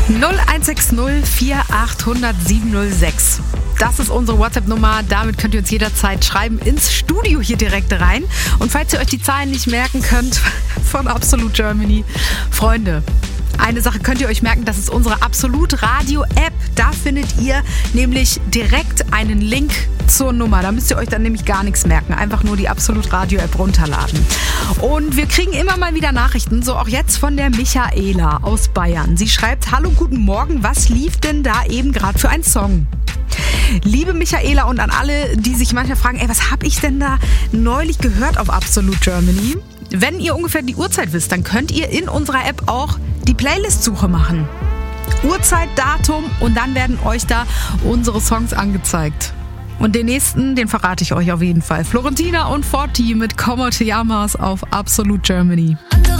0160 4800 706. Das ist unsere WhatsApp-Nummer. Damit könnt ihr uns jederzeit schreiben ins Studio hier direkt rein. Und falls ihr euch die Zahlen nicht merken könnt von Absolute Germany, Freunde, eine Sache könnt ihr euch merken, das ist unsere Absolut Radio App. Da findet ihr nämlich direkt einen Link zur Nummer. Da müsst ihr euch dann nämlich gar nichts merken. Einfach nur die Absolut Radio App runterladen. Und wir kriegen immer mal wieder Nachrichten, so auch jetzt von der Michaela aus Bayern. Sie schreibt: Hallo, guten Morgen, was lief denn da eben gerade für ein Song? Liebe Michaela und an alle, die sich manchmal fragen, was habe ich denn da neulich gehört auf Absolute Germany? Wenn ihr ungefähr die Uhrzeit wisst, dann könnt ihr in unserer App auch die Playlist-Suche machen. Uhrzeit, Datum und dann werden euch da unsere Songs angezeigt. Und den nächsten, den verrate ich euch auf jeden Fall. Florentina und Forti mit Como Te Llamas auf Absolute Germany.